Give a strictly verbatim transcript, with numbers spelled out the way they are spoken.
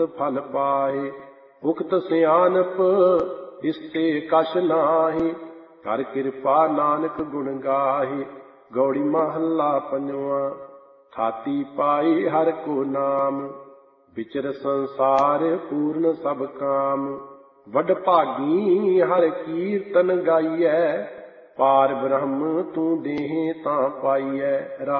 फल पाए। उक्त सियानप इसते कछ नाहि, कर कृपा नानक गुण गाहे। गौड़ी महला पंजवा। थाती पाई हर को नाम, विचर संसार पूर्ण सब काम। वड भागी हर कीर्तन गाइए, पार ब्रह्म तू देह तां पाइए।